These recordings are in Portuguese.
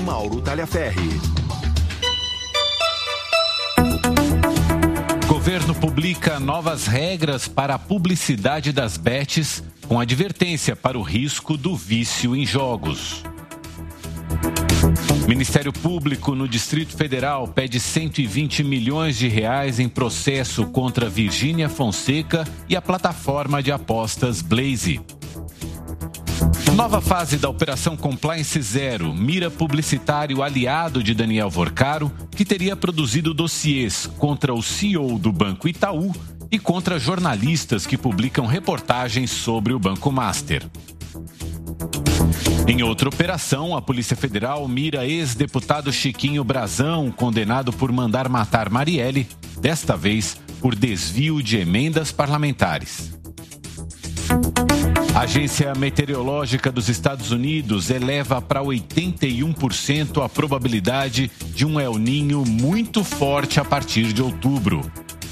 Mauro Talhaferri. Governo publica novas regras para a publicidade das bets, com advertência para o risco do vício em jogos. Ministério Público no Distrito Federal pede 120 milhões de reais em processo contra Virgínia Fonseca e a plataforma de apostas Blaze. Nova fase da Operação Compliance Zero mira publicitário aliado de Daniel Vorcaro, que teria produzido dossiês contra o CEO do Banco Itaú e contra jornalistas que publicam reportagens sobre o Banco Master. Em outra operação, a Polícia Federal mira ex-deputado Chiquinho Brazão, condenado por mandar matar Marielle, desta vez por desvio de emendas parlamentares. A Agência Meteorológica dos Estados Unidos eleva para 81% a probabilidade de um El Niño muito forte a partir de outubro.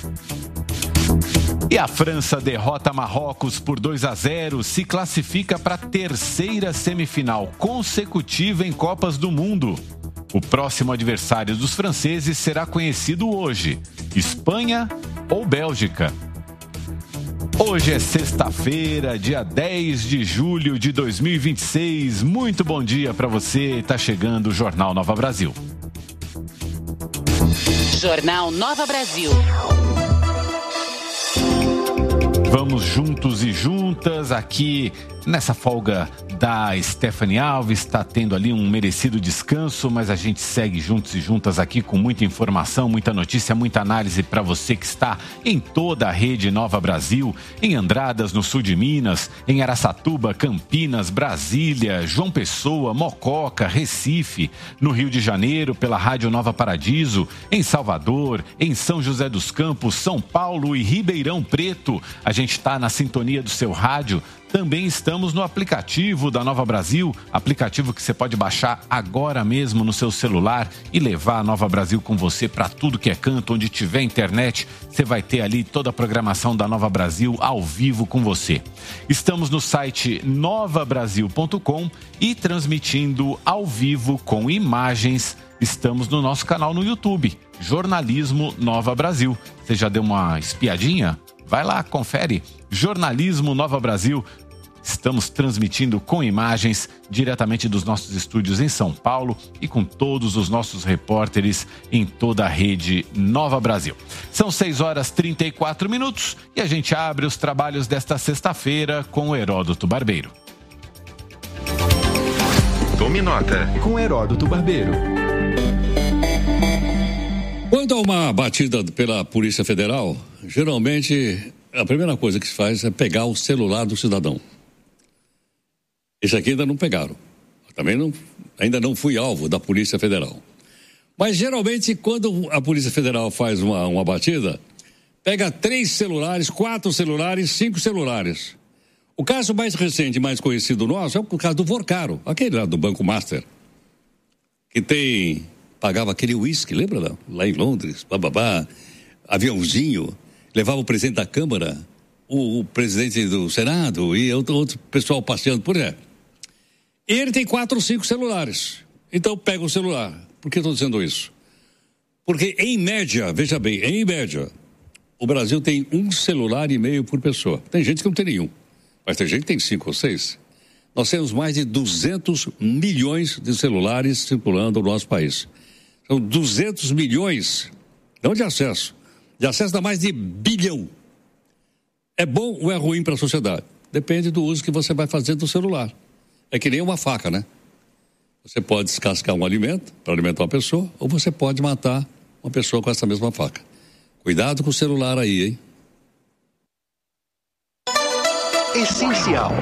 E a França derrota Marrocos por 2-0, se classifica para a terceira semifinal consecutiva em Copas do Mundo. O próximo adversário dos franceses será conhecido hoje: Espanha ou Bélgica. Hoje é sexta-feira, dia 10 de julho de 2026. Muito bom dia para você. Está chegando o Jornal Nova Brasil. Jornal Nova Brasil. Vamos juntos e juntas aqui nessa folga da Stephanie Alves. Está tendo ali um merecido descanso, mas a gente segue juntos e juntas aqui com muita informação, muita notícia, muita análise para você que está em toda a rede Nova Brasil, em Andradas, no sul de Minas, em Araçatuba, Campinas, Brasília, João Pessoa, Mococa, Recife, no Rio de Janeiro, pela Rádio Nova Paradiso, em Salvador, em São José dos Campos, São Paulo e Ribeirão Preto. A gente está na sintonia do seu rádio. Também estamos no aplicativo da Nova Brasil, aplicativo que você pode baixar agora mesmo no seu celular e levar a Nova Brasil com você para tudo que é canto, onde tiver internet, você vai ter ali toda a programação da Nova Brasil ao vivo com você. Estamos no site novabrasil.com e transmitindo ao vivo com imagens. Estamos no nosso canal no YouTube, Jornalismo Nova Brasil. Você já deu uma espiadinha? Vai lá, confere. Jornalismo Nova Brasil. Estamos transmitindo com imagens diretamente dos nossos estúdios em São Paulo e com todos os nossos repórteres em toda a rede Nova Brasil. São 6h34 e a gente abre os trabalhos desta sexta-feira com o Heródoto Barbeiro. Tome nota com Heródoto Barbeiro. Quando há uma batida pela Polícia Federal, geralmente a primeira coisa que se faz é pegar o celular do cidadão. Esse aqui ainda não pegaram. Ainda não fui alvo da Polícia Federal. Mas geralmente quando a Polícia Federal faz uma batida, pega 3 celulares, 4 celulares, 5 celulares. O caso mais recente, mais conhecido nosso, é o caso do Vorcaro, aquele lá do Banco Master, que pagava aquele uísque, lembra lá em Londres, aviãozinho, levava o presidente da Câmara, o presidente do Senado e outro pessoal passeando por aí. Ele tem 4 ou 5 celulares. Então pega o celular. Por que estou dizendo isso? Porque em média, veja bem, em média, o Brasil tem 1,5 celular por pessoa. Tem gente que não tem nenhum, mas tem gente que tem 5 ou 6. Nós temos mais de 200 milhões de celulares circulando no nosso país. São 200 milhões, não de acesso. De acesso dá mais de bilhão. É bom ou é ruim para a sociedade? Depende do uso que você vai fazer do celular. É que nem uma faca, né? Você pode descascar um alimento para alimentar uma pessoa, ou você pode matar uma pessoa com essa mesma faca. Cuidado com o celular aí, hein? Essencial.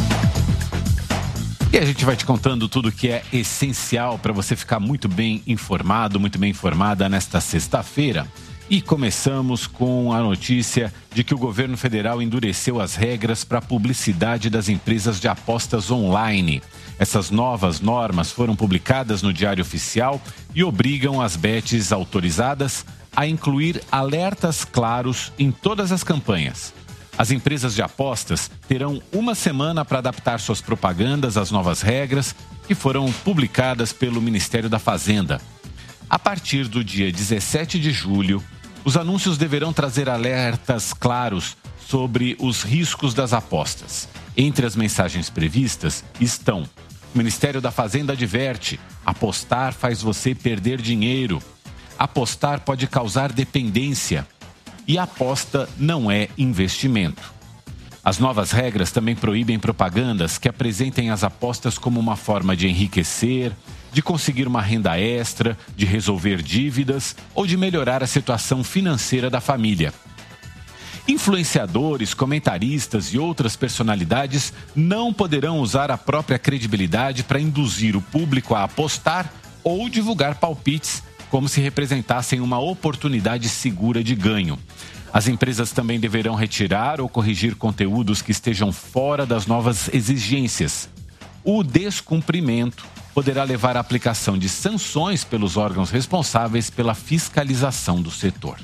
E a gente vai te contando tudo que é essencial para você ficar muito bem informado, muito bem informada nesta sexta-feira. E começamos com a notícia de que o governo federal endureceu as regras para a publicidade das empresas de apostas online. Essas novas normas foram publicadas no Diário Oficial e obrigam as bets autorizadas a incluir alertas claros em todas as campanhas. As empresas de apostas terão uma semana para adaptar suas propagandas às novas regras que foram publicadas pelo Ministério da Fazenda. A partir do dia 17 de julho, os anúncios deverão trazer alertas claros sobre os riscos das apostas. Entre as mensagens previstas estão: o Ministério da Fazenda adverte, apostar faz você perder dinheiro, apostar pode causar dependência e aposta não é investimento. As novas regras também proíbem propagandas que apresentem as apostas como uma forma de enriquecer, de conseguir uma renda extra, de resolver dívidas ou de melhorar a situação financeira da família. Influenciadores, comentaristas e outras personalidades não poderão usar a própria credibilidade para induzir o público a apostar ou divulgar palpites como se representassem uma oportunidade segura de ganho. As empresas também deverão retirar ou corrigir conteúdos que estejam fora das novas exigências. O descumprimento poderá levar à aplicação de sanções pelos órgãos responsáveis pela fiscalização do setor.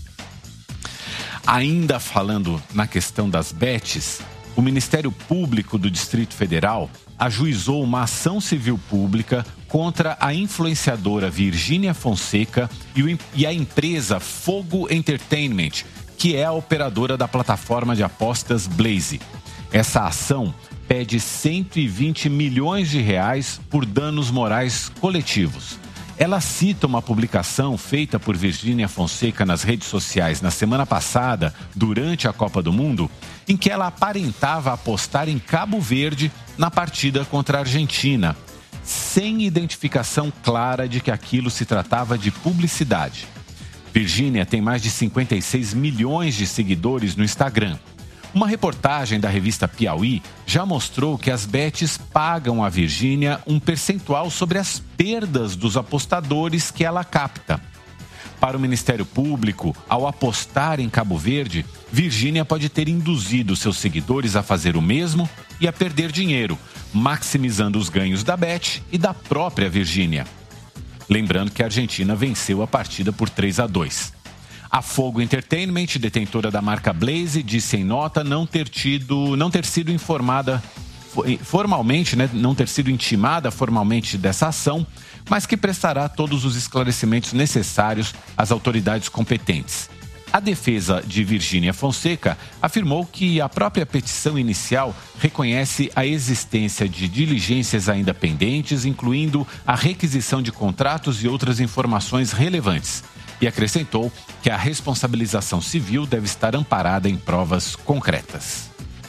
Ainda falando na questão das bets, o Ministério Público do Distrito Federal ajuizou uma ação civil pública contra a influenciadora Virgínia Fonseca e a empresa Fogo Entertainment, que é a operadora da plataforma de apostas Blaze. Essa ação pede 120 milhões de reais por danos morais coletivos. Ela cita uma publicação feita por Virgínia Fonseca nas redes sociais na semana passada, durante a Copa do Mundo, em que ela aparentava apostar em Cabo Verde na partida contra a Argentina, sem identificação clara de que aquilo se tratava de publicidade. Virgínia tem mais de 56 milhões de seguidores no Instagram. Uma reportagem da revista Piauí já mostrou que as bets pagam a Virgínia um percentual sobre as perdas dos apostadores que ela capta. Para o Ministério Público, ao apostar em Cabo Verde, Virgínia pode ter induzido seus seguidores a fazer o mesmo e a perder dinheiro, maximizando os ganhos da bet e da própria Virgínia. Lembrando que a Argentina venceu a partida por 3-2. A Fogo Entertainment, detentora da marca Blaze, disse em nota não ter sido informada formalmente, não ter sido intimada formalmente dessa ação, mas que prestará todos os esclarecimentos necessários às autoridades competentes. A defesa de Virgínia Fonseca afirmou que a própria petição inicial reconhece a existência de diligências ainda pendentes, incluindo a requisição de contratos e outras informações relevantes. E acrescentou que a responsabilização civil deve estar amparada em provas concretas.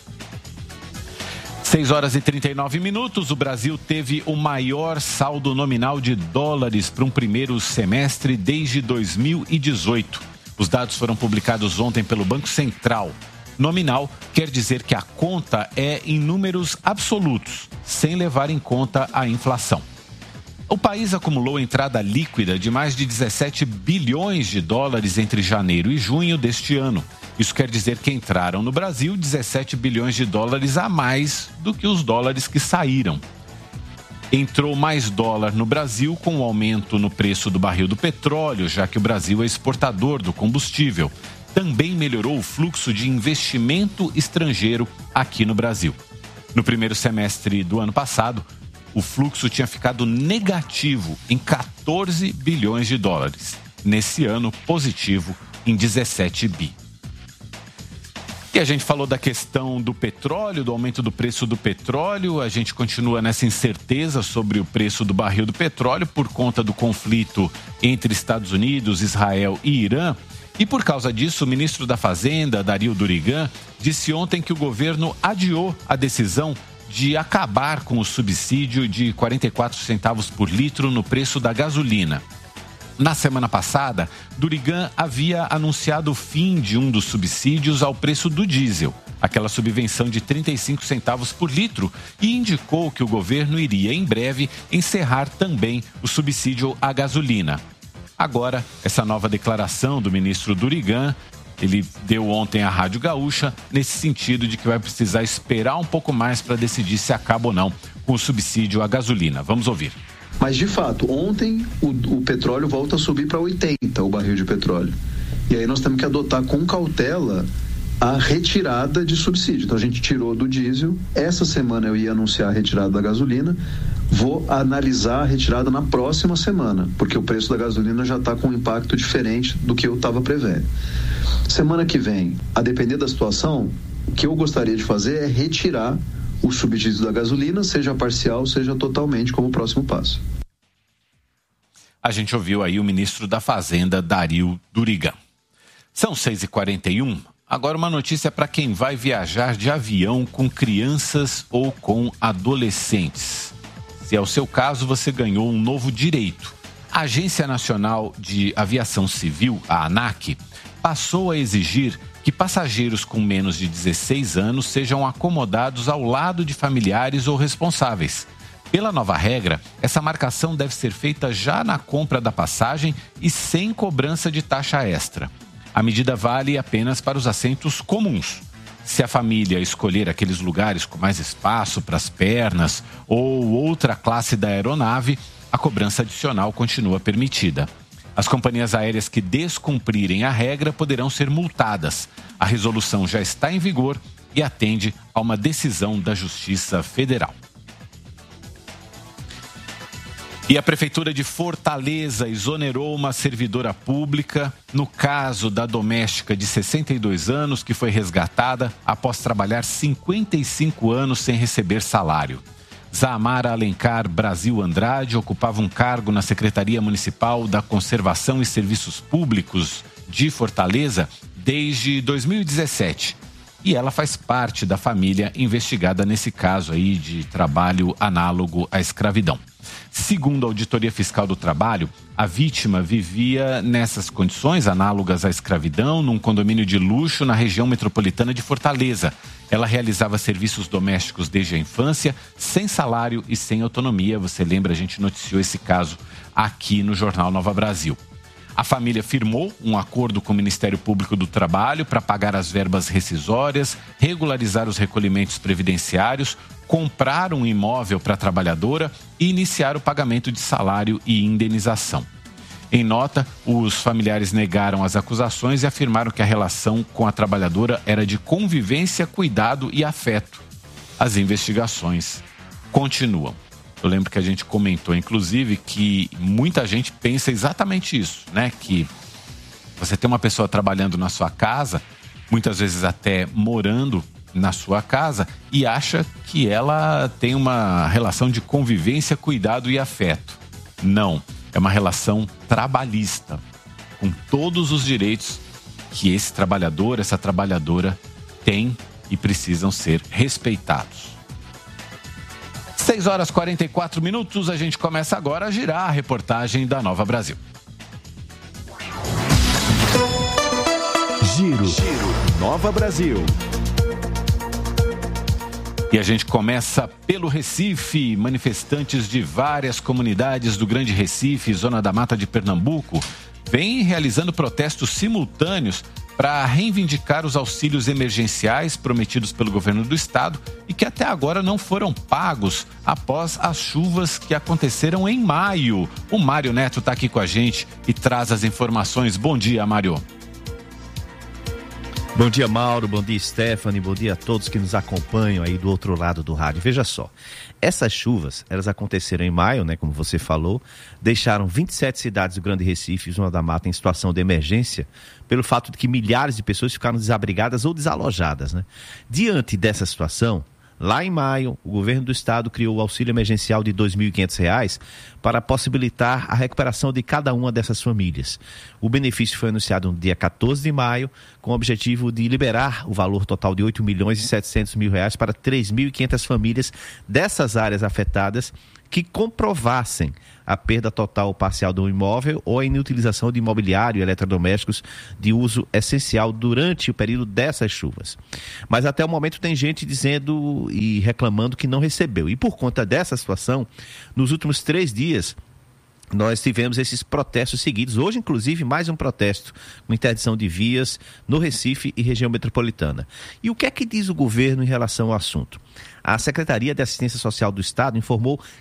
6h39, o Brasil teve o maior saldo nominal de dólares para um primeiro semestre desde 2018. Os dados foram publicados ontem pelo Banco Central. Nominal quer dizer que a conta é em números absolutos, sem levar em conta a inflação. O país acumulou entrada líquida de mais de 17 bilhões de dólares entre janeiro e junho deste ano. Isso quer dizer que entraram no Brasil 17 bilhões de dólares a mais do que os dólares que saíram. Entrou mais dólar no Brasil com o aumento no preço do barril do petróleo, já que o Brasil é exportador do combustível. Também melhorou o fluxo de investimento estrangeiro aqui no Brasil. No primeiro semestre do ano passado, o fluxo tinha ficado negativo em 14 bilhões de dólares. Nesse ano, positivo em 17 bi. E a gente falou da questão do petróleo, do aumento do preço do petróleo. A gente continua nessa incerteza sobre o preço do barril do petróleo por conta do conflito entre Estados Unidos, Israel e Irã. E por causa disso, o ministro da Fazenda, Dario Durigan, disse ontem que o governo adiou a decisão de acabar com o subsídio de 44 centavos por litro no preço da gasolina. Na semana passada, Durigan havia anunciado o fim de um dos subsídios ao preço do diesel, aquela subvenção de 35 centavos por litro, e indicou que o governo iria, em breve, encerrar também o subsídio à gasolina. Agora, essa nova declaração do ministro Durigan, ele deu ontem à Rádio Gaúcha, nesse sentido de que vai precisar esperar um pouco mais para decidir se acaba ou não com o subsídio à gasolina. Vamos ouvir. Mas, de fato, ontem o petróleo volta a subir para 80, o barril de petróleo. E aí nós temos que adotar com cautela a retirada de subsídio. Então a gente tirou do diesel, essa semana eu ia anunciar a retirada da gasolina, vou analisar a retirada na próxima semana, porque o preço da gasolina já está com um impacto diferente do que eu estava prevendo. Semana que vem, a depender da situação, o que eu gostaria de fazer é retirar o subsídio da gasolina, seja parcial, seja totalmente, como próximo passo. A gente ouviu aí o ministro da Fazenda, Dario Durigan. São 6h41. Agora uma notícia para quem vai viajar de avião com crianças ou com adolescentes. Se é o seu caso, você ganhou um novo direito. A Agência Nacional de Aviação Civil, a ANAC, passou a exigir que passageiros com menos de 16 anos sejam acomodados ao lado de familiares ou responsáveis. Pela nova regra, essa marcação deve ser feita já na compra da passagem e sem cobrança de taxa extra. A medida vale apenas para os assentos comuns. Se a família escolher aqueles lugares com mais espaço para as pernas ou outra classe da aeronave, a cobrança adicional continua permitida. As companhias aéreas que descumprirem a regra poderão ser multadas. A resolução já está em vigor e atende a uma decisão da Justiça Federal. E a Prefeitura de Fortaleza exonerou uma servidora pública no caso da doméstica de 62 anos que foi resgatada após trabalhar 55 anos sem receber salário. Zamara Alencar Brasil Andrade ocupava um cargo na Secretaria Municipal da Conservação e Serviços Públicos de Fortaleza desde 2017. E ela faz parte da família investigada nesse caso aí de trabalho análogo à escravidão. Segundo a Auditoria Fiscal do Trabalho, a vítima vivia nessas condições análogas à escravidão num condomínio de luxo na região metropolitana de Fortaleza. Ela realizava serviços domésticos desde a infância, sem salário e sem autonomia. Você lembra, a gente noticiou esse caso aqui no Jornal Nova Brasil. A família firmou um acordo com o Ministério Público do Trabalho para pagar as verbas rescisórias, regularizar os recolhimentos previdenciários, comprar um imóvel para a trabalhadora e iniciar o pagamento de salário e indenização. Em nota, os familiares negaram as acusações e afirmaram que a relação com a trabalhadora era de convivência, cuidado e afeto. As investigações continuam. Eu lembro que a gente comentou, inclusive, que muita gente pensa exatamente isso, né? Que você tem uma pessoa trabalhando na sua casa, muitas vezes até morando na sua casa, e acha que ela tem uma relação de convivência, cuidado e afeto. Não, é uma relação trabalhista, com todos os direitos que esse trabalhador, essa trabalhadora tem e precisam ser respeitados. 6h44, a gente começa agora a girar a reportagem da Nova Brasil. Giro Nova Brasil. E a gente começa pelo Recife. Manifestantes de várias comunidades do Grande Recife, Zona da Mata de Pernambuco, vêm realizando protestos simultâneos para reivindicar os auxílios emergenciais prometidos pelo governo do estado e que até agora não foram pagos após as chuvas que aconteceram em maio. O Mário Neto está aqui com a gente e traz as informações. Bom dia, Mário. Bom dia, Mauro, bom dia, Stephanie, bom dia a todos que nos acompanham aí do outro lado do rádio. Veja só, essas chuvas, elas aconteceram em maio, né, como você falou, deixaram 27 cidades do Grande Recife e Zona da Mata em situação de emergência, pelo fato de que milhares de pessoas ficaram desabrigadas ou desalojadas, né? Diante dessa situação, lá em maio, o governo do estado criou o auxílio emergencial de R$ 2.500 para possibilitar a recuperação de cada uma dessas famílias. O benefício foi anunciado no dia 14 de maio, com o objetivo de liberar o valor total de R$ 8.700.000 para 3.500 famílias dessas áreas afetadas que comprovassem a perda total ou parcial do imóvel ou a inutilização de imobiliário e eletrodomésticos de uso essencial durante o período dessas chuvas. Mas até o momento tem gente dizendo e reclamando que não recebeu. E por conta dessa situação, nos últimos 3 dias, nós tivemos esses protestos seguidos. Hoje, inclusive, mais um protesto com interdição de vias no Recife e região metropolitana. E o que é que diz o governo em relação ao assunto? A Secretaria de Assistência Social do Estado informou que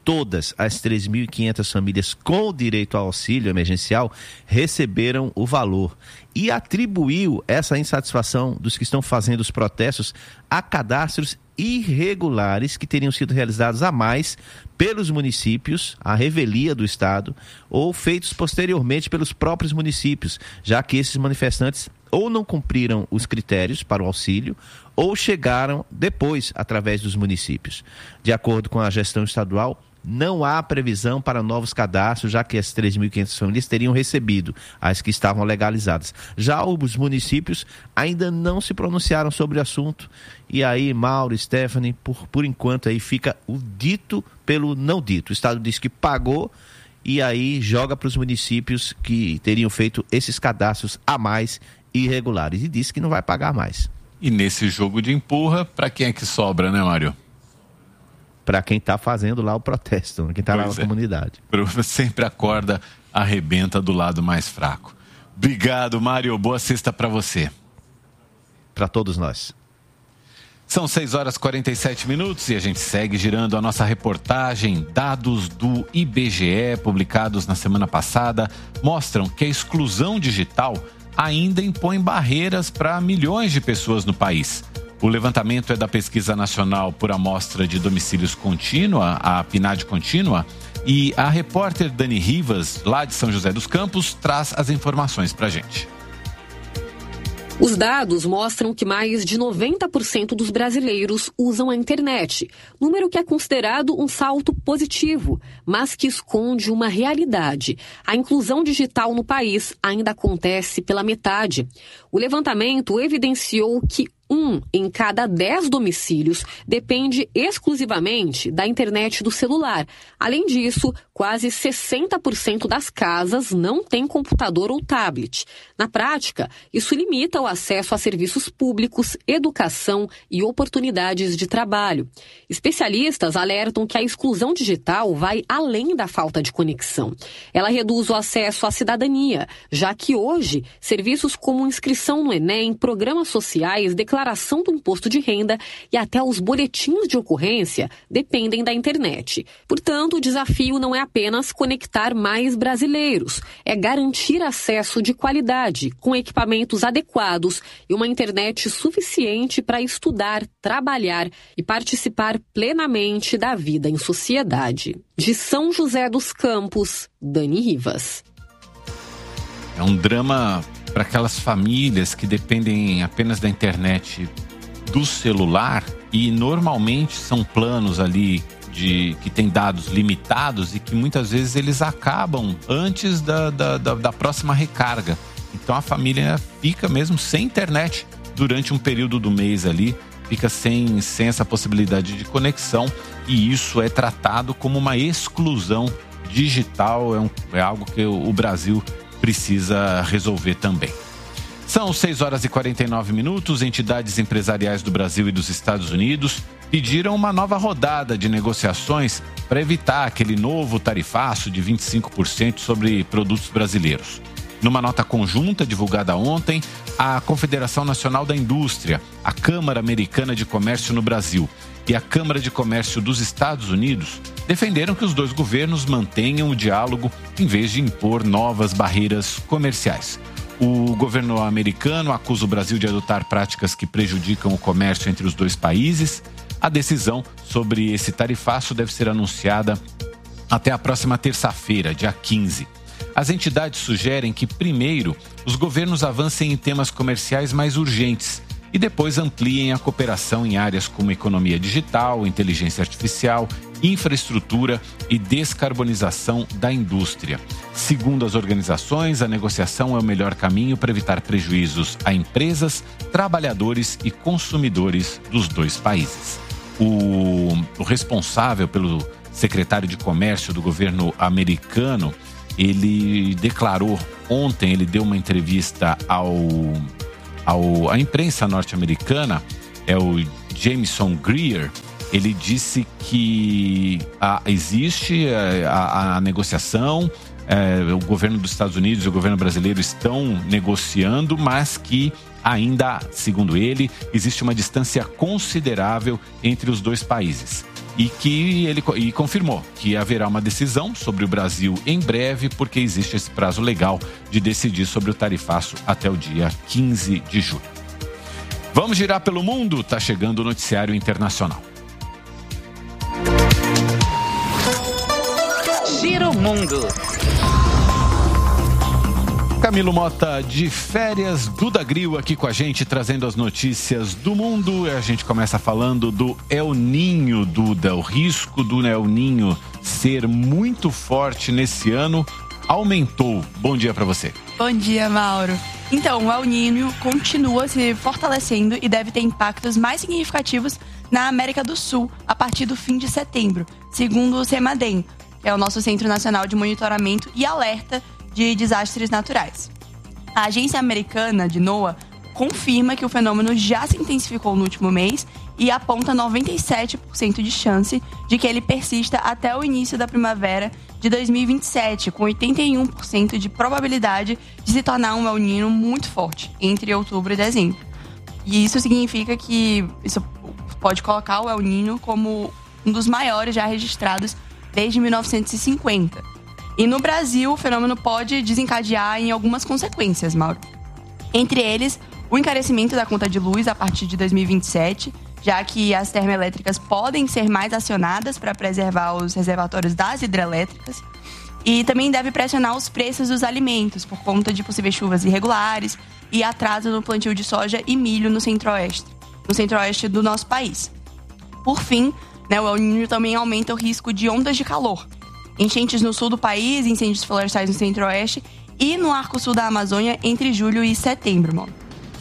todas as 3.500 famílias com direito ao auxílio emergencial receberam o valor e atribuiu essa insatisfação dos que estão fazendo os protestos a cadastros irregulares que teriam sido realizados a mais pelos municípios, à revelia do Estado, ou feitos posteriormente pelos próprios municípios, já que esses manifestantes ou não cumpriram os critérios para o auxílio, ou chegaram depois através dos municípios. De acordo com a gestão estadual, não há previsão para novos cadastros, já que as 3.500 famílias teriam recebido as que estavam legalizadas. Já os municípios ainda não se pronunciaram sobre o assunto. E aí, Mauro, Stephanie, por enquanto aí fica o dito pelo não dito. O Estado diz que pagou e aí joga para os municípios que teriam feito esses cadastros a mais irregulares e diz que não vai pagar mais. E nesse jogo de empurra, para quem é que sobra, né, Mário? Para quem está fazendo lá o protesto, quem está lá na comunidade. Sempre a corda arrebenta do lado mais fraco. Obrigado, Mário. Boa sexta para você. Para todos nós. São 6h47 e a gente segue girando a nossa reportagem. Dados do IBGE, publicados na semana passada, mostram que a exclusão digital ainda impõe barreiras para milhões de pessoas no país. O levantamento é da Pesquisa Nacional por Amostra de Domicílios Contínua, a PNAD Contínua, e a repórter Dani Rivas, lá de São José dos Campos, traz as informações para a gente. Os dados mostram que mais de 90% dos brasileiros usam a internet, número que é considerado um salto positivo, mas que esconde uma realidade. A inclusão digital no país ainda acontece pela metade. O levantamento evidenciou que 1 em cada 10 domicílios depende exclusivamente da internet do celular. Além disso, quase 60% das casas não têm computador ou tablet. Na prática, isso limita o acesso a serviços públicos, educação e oportunidades de trabalho. Especialistas alertam que a exclusão digital vai além da falta de conexão. Ela reduz o acesso à cidadania, já que hoje, serviços como inscrição no Enem, programas sociais, declaração do imposto de renda e até os boletins de ocorrência dependem da internet. Portanto, o desafio não é apenas conectar mais brasileiros, é garantir acesso de qualidade, com equipamentos adequados e uma internet suficiente para estudar, trabalhar e participar plenamente da vida em sociedade. De São José dos Campos, Dani Rivas. É um drama para aquelas famílias que dependem apenas da internet do celular e normalmente são planos ali que tem dados limitados e que muitas vezes eles acabam antes da próxima recarga. Então a família fica mesmo sem internet durante um período do mês ali, fica sem essa possibilidade de conexão e isso é tratado como uma exclusão digital, é algo que o Brasil precisa resolver também. São 6h49, entidades empresariais do Brasil e dos Estados Unidos pediram uma nova rodada de negociações para evitar aquele novo tarifaço de 25% sobre produtos brasileiros. Numa nota conjunta divulgada ontem, a Confederação Nacional da Indústria, a Câmara Americana de Comércio no Brasil e a Câmara de Comércio dos Estados Unidos defenderam que os dois governos mantenham o diálogo em vez de impor novas barreiras comerciais. O governo americano acusa o Brasil de adotar práticas que prejudicam o comércio entre os dois países. A decisão sobre esse tarifaço deve ser anunciada até a próxima terça-feira, dia 15. As entidades sugerem que, primeiro, os governos avancem em temas comerciais mais urgentes e depois ampliem a cooperação em áreas como economia digital, inteligência artificial, infraestrutura e descarbonização da indústria. Segundo as organizações, a negociação é o melhor caminho para evitar prejuízos a empresas, trabalhadores e consumidores dos dois países. O responsável pelo secretário de Comércio do governo americano, ele declarou ontem, ele deu uma entrevista à imprensa norte-americana, é o Jameson Greer. Ele disse que existe a negociação, o governo dos Estados Unidos e o governo brasileiro estão negociando, mas que ainda, segundo ele, existe uma distância considerável entre os dois países. e confirmou que haverá uma decisão sobre o Brasil em breve, porque existe esse prazo legal de decidir sobre o tarifaço até o dia 15 de julho. Vamos girar pelo mundo? Tá chegando o noticiário internacional. Giro Mundo. Camilo Mota de férias, Duda Gril aqui com a gente, trazendo as notícias do mundo. A gente começa falando do El Niño, Duda. O risco do El Niño ser muito forte nesse ano aumentou. Bom dia para você. Bom dia, Mauro. Então, o El Niño continua se fortalecendo e deve ter impactos mais significativos na América do Sul a partir do fim de setembro, segundo o CEMADEM, que é o nosso Centro Nacional de Monitoramento e Alerta de Desastres Naturais. A agência americana de NOAA confirma que o fenômeno já se intensificou no último mês e aponta 97% de chance de que ele persista até o início da primavera de 2027, com 81% de probabilidade de se tornar um El Niño muito forte entre outubro e dezembro. E isso significa que isso pode colocar o El Niño como um dos maiores já registrados desde 1950. E no Brasil, o fenômeno pode desencadear em algumas consequências, Mauro. Entre eles, o encarecimento da conta de luz a partir de 2027, já que as termoelétricas podem ser mais acionadas para preservar os reservatórios das hidrelétricas. E também deve pressionar os preços dos alimentos, por conta de possíveis chuvas irregulares e atraso no plantio de soja e milho no centro-oeste do nosso país. Por fim, o El Niño também aumenta o risco de ondas de calor. Enchentes no sul do país, incêndios florestais no centro-oeste e no arco sul da Amazônia entre julho e setembro, mano.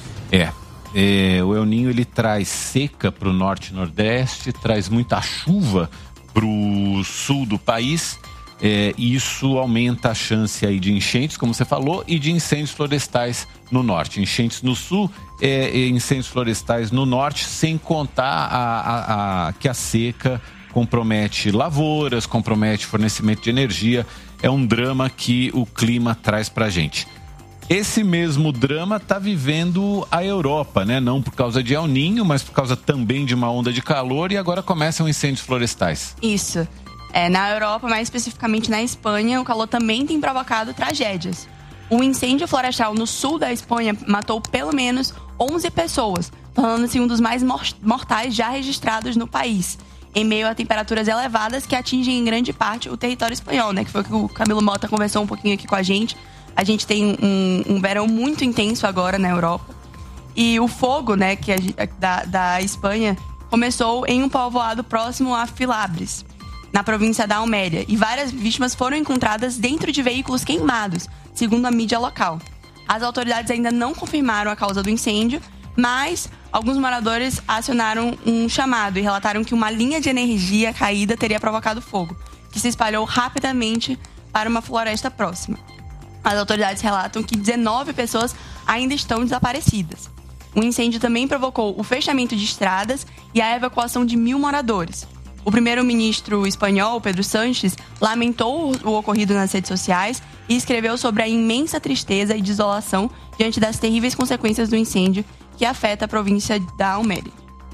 O El Niño ele traz seca para o norte e nordeste, traz muita chuva para o sul do país. E isso aumenta a chance aí de enchentes, como você falou, e de incêndios florestais no norte. Enchentes no sul, incêndios florestais no norte, sem contar que a seca compromete lavouras, compromete fornecimento de energia. É um drama que o clima traz pra gente. Esse mesmo drama está vivendo a Europa, né? Não por causa de El Niño, mas por causa também de uma onda de calor, e agora começam incêndios florestais. Isso. Na Europa, mais especificamente na Espanha, o calor também tem provocado tragédias. Um incêndio florestal no sul da Espanha matou pelo menos 11 pessoas, tornando-se um dos mais mortais já registrados no país, em meio a temperaturas elevadas que atingem em grande parte o território espanhol, né? Que foi o que o Camilo Mota conversou um pouquinho aqui com a gente. A gente tem um verão muito intenso agora na Europa. E o fogo, né, da Espanha, começou em um povoado próximo a Filabres, na província da Alméria. E várias vítimas foram encontradas dentro de veículos queimados, segundo a mídia local. As autoridades ainda não confirmaram a causa do incêndio, mas alguns moradores acionaram um chamado e relataram que uma linha de energia caída teria provocado fogo, que se espalhou rapidamente para uma floresta próxima. As autoridades relatam que 19 pessoas ainda estão desaparecidas. O incêndio também provocou o fechamento de estradas e a evacuação de 1.000 moradores. O primeiro-ministro espanhol, Pedro Sánchez, lamentou o ocorrido nas redes sociais e escreveu sobre a imensa tristeza e desolação diante das terríveis consequências do incêndio que afeta a província da Alméria.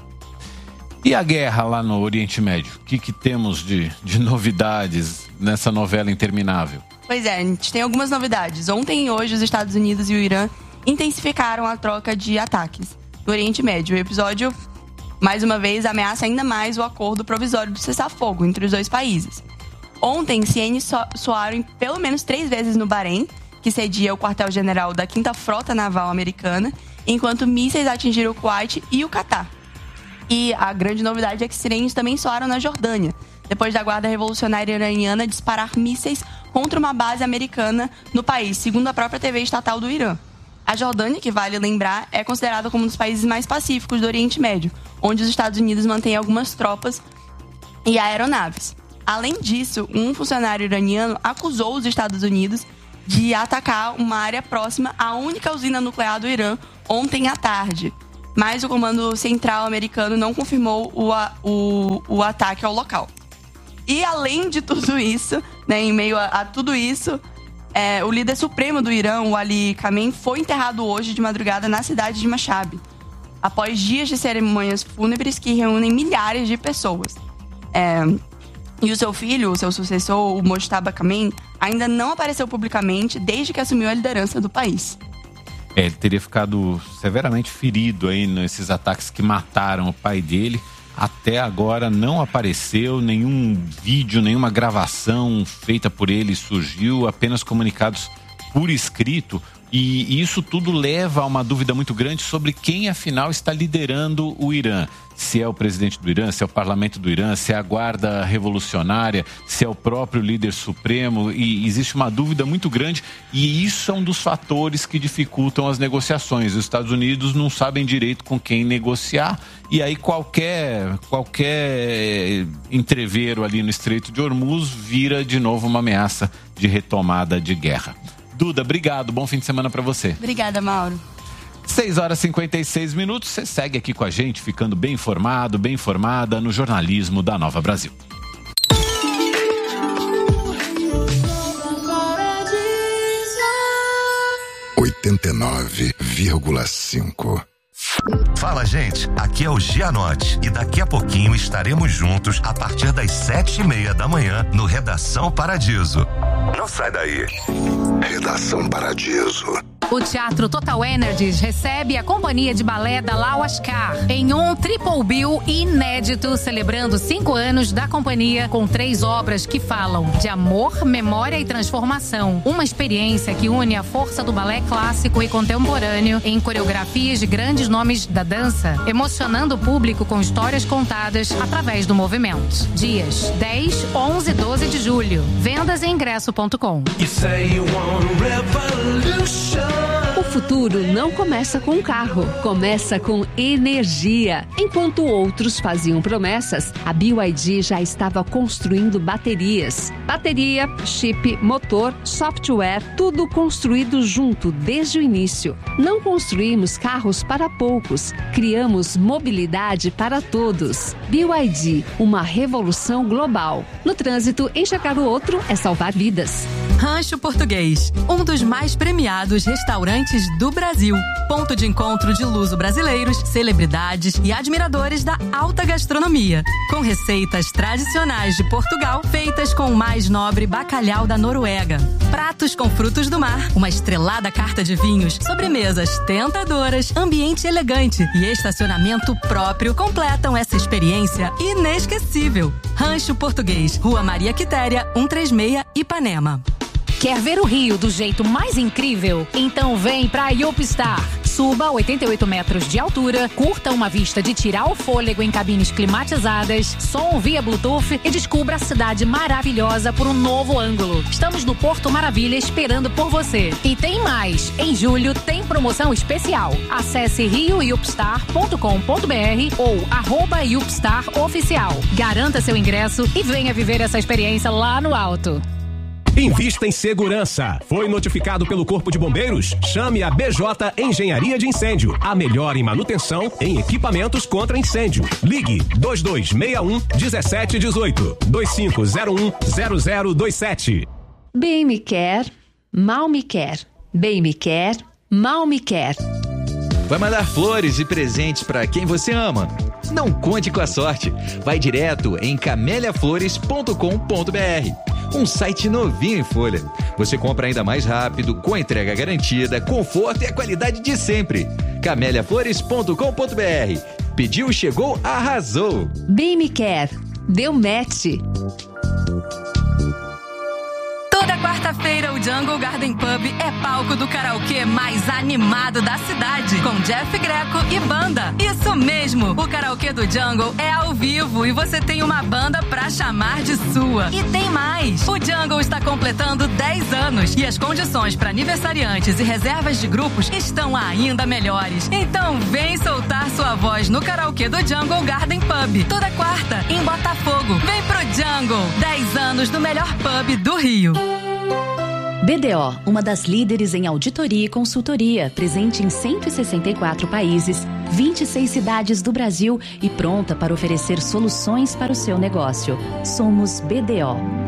E a guerra lá no Oriente Médio? O que temos de novidades nessa novela interminável? Pois é, a gente tem algumas novidades. Ontem e hoje, os Estados Unidos e o Irã intensificaram a troca de ataques no Oriente Médio. O episódio, mais uma vez, ameaça ainda mais o acordo provisório de cessar-fogo entre os dois países. Ontem, sirenes soaram pelo menos 3 vezes no Bahrein, que cedia o quartel-general da 5ª Frota Naval Americana, enquanto mísseis atingiram o Kuwait e o Catar. E a grande novidade é que sirenes também soaram na Jordânia, depois da Guarda Revolucionária Iraniana disparar mísseis contra uma base americana no país, segundo a própria TV estatal do Irã. A Jordânia, que vale lembrar, é considerada como um dos países mais pacíficos do Oriente Médio, onde os Estados Unidos mantêm algumas tropas e aeronaves. Além disso, um funcionário iraniano acusou os Estados Unidos de atacar uma área próxima à única usina nuclear do Irã ontem à tarde. Mas o Comando Central americano não confirmou o ataque ao local. E além de tudo isso, né, em meio a tudo isso, o líder supremo do Irã, o Ali Khamenei, foi enterrado hoje de madrugada na cidade de Mashhad, após dias de cerimônias fúnebres que reúnem milhares de pessoas. E o seu filho, o seu sucessor, o Mojtaba Kamel, ainda não apareceu publicamente desde que assumiu a liderança do país. Ele teria ficado severamente ferido aí nesses ataques que mataram o pai dele. Até agora não apareceu nenhum vídeo, nenhuma gravação feita por ele surgiu, apenas comunicados por escrito. E isso tudo leva a uma dúvida muito grande sobre quem afinal está liderando o Irã. Se é o presidente do Irã, se é o parlamento do Irã, se é a guarda revolucionária, se é o próprio líder supremo. E existe uma dúvida muito grande e isso é um dos fatores que dificultam as negociações. Os Estados Unidos não sabem direito com quem negociar e aí qualquer entrevero ali no Estreito de Hormuz vira de novo uma ameaça de retomada de guerra. Duda, obrigado. Bom fim de semana para você. Obrigada, Mauro. 6h56. Você segue aqui com a gente, ficando bem informado, bem informada no jornalismo da Nova Brasil. (89,5) Fala, gente, aqui é o Gianotti e daqui a pouquinho estaremos juntos a partir das 7h30 da manhã no Redação Paradiso. Não sai daí. Redação Paradiso. O Teatro Total Energies recebe a companhia de balé da Lawashkar em um triple bill inédito, celebrando 5 anos da companhia com 3 obras que falam de amor, memória e transformação. Uma experiência que une a força do balé clássico e contemporâneo em coreografias de grandes nomes da dança, emocionando o público com histórias contadas através do movimento. Dias 10, 11 e 12 de julho. Vendas em ingresso.com. O futuro não começa com um carro, começa com energia. Enquanto outros faziam promessas, a BYD já estava construindo baterias. Bateria, chip, motor, software, tudo construído junto desde o início. Não construímos carros para poucos, criamos mobilidade para todos. BYD, uma revolução global. No trânsito, enxergar o outro é salvar vidas. Rancho Português, um dos mais premiados restaurantes do Brasil. Ponto de encontro de luso-brasileiros, celebridades e admiradores da alta gastronomia. Com receitas tradicionais de Portugal, feitas com o mais nobre bacalhau da Noruega. Pratos com frutos do mar, uma estrelada carta de vinhos, sobremesas tentadoras, ambiente elegante e estacionamento próprio completam essa experiência inesquecível. Rancho Português, Rua Maria Quitéria, 136, Ipanema. Quer ver o Rio do jeito mais incrível? Então vem pra Yopstar. Suba a 88 metros de altura, curta uma vista de tirar o fôlego em cabines climatizadas, som via Bluetooth e descubra a cidade maravilhosa por um novo ângulo. Estamos no Porto Maravilha esperando por você. E tem mais, em julho tem promoção especial. Acesse rioyupstar.com.br ou @yupstaroficial. Garanta seu ingresso e venha viver essa experiência lá no alto. Invista em segurança. Foi notificado pelo Corpo de Bombeiros? Chame a BJ Engenharia de Incêndio. A melhor em manutenção em equipamentos contra incêndio. Ligue 2261-1718. 2501-0027. Bem me quer, mal me quer. Bem me quer, mal me quer. Vai mandar flores e presentes para quem você ama? Não conte com a sorte. Vai direto em cameliaflores.com.br. Um site novinho em folha. Você compra ainda mais rápido, com entrega garantida, conforto e a qualidade de sempre. cameliaflores.com.br. Pediu, chegou, arrasou. Bem me quer, deu match. Toda quarta-feira, o Jungle Garden Pub é palco do karaokê mais animado da cidade, com Jeff Greco e banda. Isso mesmo, o karaokê do Jungle é ao vivo e você tem uma banda pra chamar de sua. E tem mais, o Jungle está completando 10 anos e as condições para aniversariantes e reservas de grupos estão ainda melhores. Então vem soltar sua voz no karaokê do Jungle Garden Pub, toda quarta, em Botafogo. Vem pro Jungle, 10 anos do melhor pub do Rio. BDO, uma das líderes em auditoria e consultoria, presente em 164 países, 26 cidades do Brasil e pronta para oferecer soluções para o seu negócio. Somos BDO.